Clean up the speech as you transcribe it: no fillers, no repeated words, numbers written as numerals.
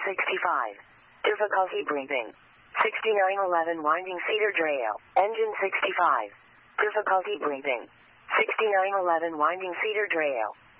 65. Difficulty breathing. 6911 winding Cedar Trail. Engine 65. Difficulty breathing. 6911 winding Cedar Trail.